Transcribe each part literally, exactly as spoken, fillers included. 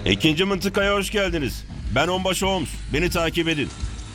İkinci mıntıkaya hoş geldiniz. Ben Onbaşı Holmes. Beni takip edin.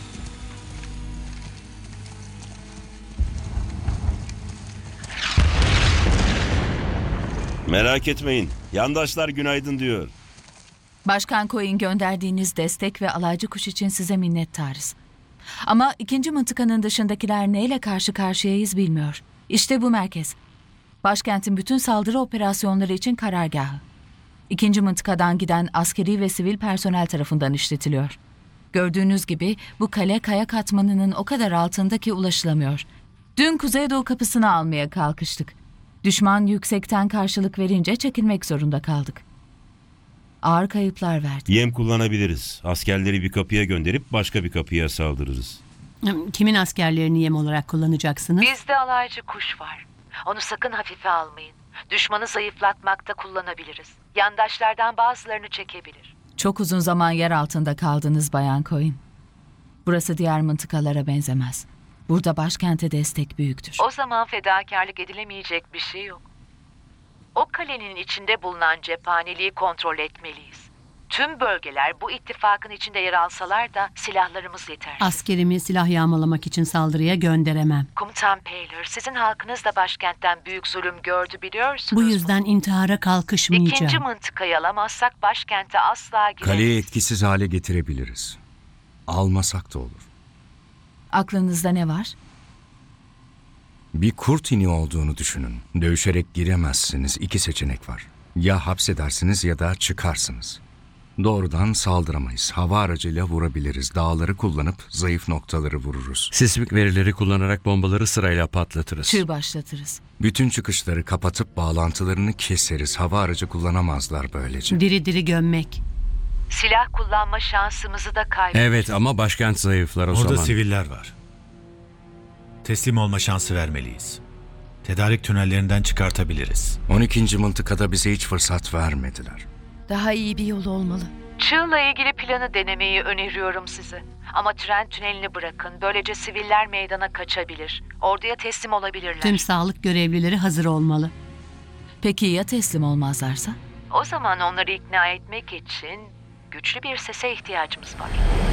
Merak etmeyin. Yandaşlar günaydın diyor. Başkan Coy'un gönderdiğiniz destek ve alaycı kuş için size minnettarız. Ama ikinci mıntıkanın dışındakiler neyle karşı karşıyayız bilmiyor. İşte bu merkez. Başkentin bütün saldırı operasyonları için karargahı. İkinci mıntıkadan giden askeri ve sivil personel tarafından işletiliyor. Gördüğünüz gibi bu kale kaya katmanının o kadar altında ki ulaşılamıyor. Dün Kuzeydoğu kapısını almaya kalkıştık. Düşman yüksekten karşılık verince çekilmek zorunda kaldık. Ağır kayıplar verdik. Yem kullanabiliriz. Askerleri bir kapıya gönderip başka bir kapıya saldırırız. Kimin askerlerini yem olarak kullanacaksınız? Bizde alaycı kuş var. Onu sakın hafife almayın. Düşmanı zayıflatmakta kullanabiliriz. Yandaşlardan bazılarını çekebilir. Çok uzun zaman yer altında kaldınız Bayan Coyne. Burası diğer mıntıkalara benzemez. Burada başkente destek büyüktür. O zaman fedakarlık edilemeyecek bir şey yok. O kalenin içinde bulunan cephaneliği kontrol etmeliyiz. Tüm bölgeler bu ittifakın içinde yer alsalar da silahlarımız yetersiz. Askerimi silah yağmalamak için saldırıya gönderemem. Komutan Paylor, sizin halkınız da başkentten büyük zulüm gördü biliyorsunuz Bu mu? yüzden intihara kalkışmayacağım. İkinci mıntıkayı alamazsak başkente asla giremeyiz. Kaleyi etkisiz hale getirebiliriz. Almasak da olur. Aklınızda ne var? Bir kurt ini olduğunu düşünün. Dövüşerek giremezsiniz. İki seçenek var. Ya hapsedersiniz ya da çıkarsınız. Doğrudan saldıramayız. Hava aracıyla vurabiliriz. Dağları kullanıp zayıf noktaları vururuz. Sismik verileri kullanarak bombaları sırayla patlatırız. Çığ başlatırız. Bütün çıkışları kapatıp bağlantılarını keseriz. Hava aracı kullanamazlar böylece. Diri diri gömmek. Silah kullanma şansımızı da kaybederiz. Evet ama başkent zayıflar o Orada zaman. siviller var. Teslim olma şansı vermeliyiz. Tedarik tünellerinden çıkartabiliriz. on ikinci mıntıkada bize hiç fırsat vermediler. Daha iyi bir yol olmalı. Çığ'la ilgili planı denemeyi öneriyorum size. Ama tren tünelini bırakın. Böylece siviller meydana kaçabilir. Orduya teslim olabilirler. Tüm sağlık görevlileri hazır olmalı. Peki ya teslim olmazlarsa? O zaman onları ikna etmek için güçlü bir sese ihtiyacımız var.